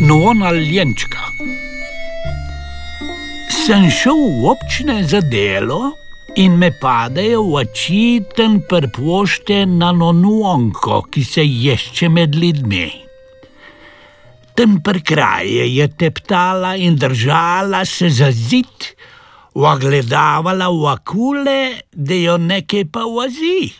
nona ljenčka. Sem šel v občine za delo in me padejo v oči ten prpošte na nononko, ki se ješče med ljudmi. Ten prkraje je teptala in držala se za zid, ogledavala v akule, da jo nekaj pa vozi.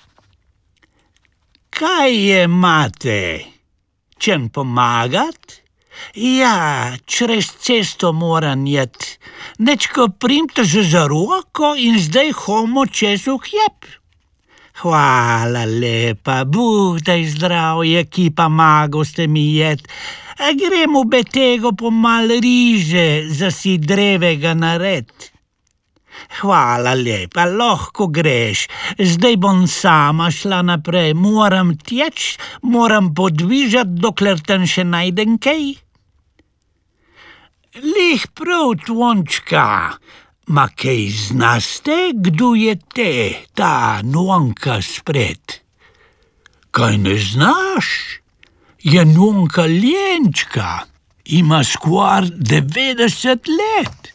Kaj je, mate? Čem pomagat? Ja, čez cesto moram jet. Nečko primte že za roko in zdaj homo čez hljeb. Hvala lepa, Bog daj zdravje, ki pa mago ste mi jet. A gremo betego po mal riže, za si drevega nared. Hvala lepa, lahko greš. Zdaj bom sama šla naprej. Moram teč, moram podvižat, dokler tam še najdem kaj. Lih prav, Tvončka, ma kaj znaste, kdo je te, ta nonka spred? Kaj ne znaš? Je nonka Ljenčka, ima skvar 90 let.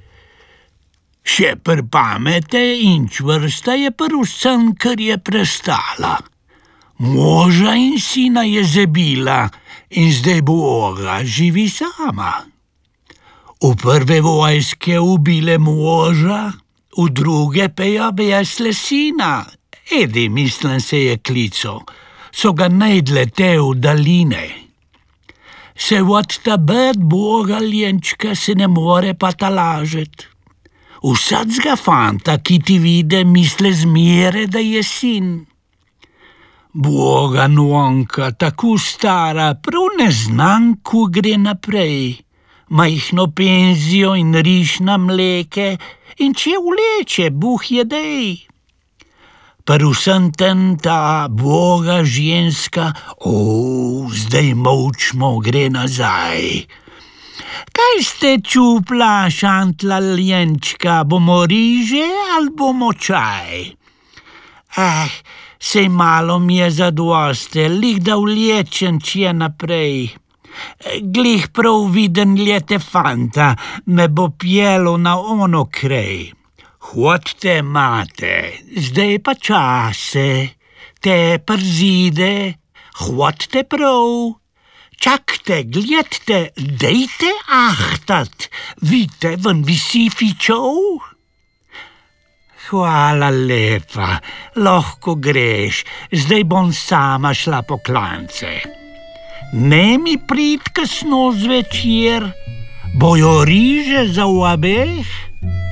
Še pamete in čvrsta je vsem, kar je prestala. Moža in sina je zabila in zdaj Boga živi sama. V prve vojske ubile moža, v druge pa jo besle sina. Edi, mislim, se je klical, so ga najdle te v daline. Se od tabet Boga Ljenčka se ne more pa talažet. Vsacga fanta, ki ti vide, misle zmere, da je sin. Boga nonka, tako stara, prav ne znam, ko gre naprej. Majhno penzijo in riž na mleke in če vleče, Bog je dej. Vsem ten ta Boga ženska, zdaj molčmo, gre nazaj. Kaj ste čupla, šantla Ljenčka, bomo riže ali bomo čaj? Sej malo mi je zadoste, lih da vlečem če naprej. Glih prav viden ljete fanta, me bo pjelo na ono krej. Hodte, mate, zdaj pa čase, te przide, hodte prav. Čakte, gledte, dejte ahtat, vidite, ven visi fičov? Hvala lepa, lahko greš, zdaj bom sama šla po klance. Ne mi prid kasno zvečer, bojo riže za obeh?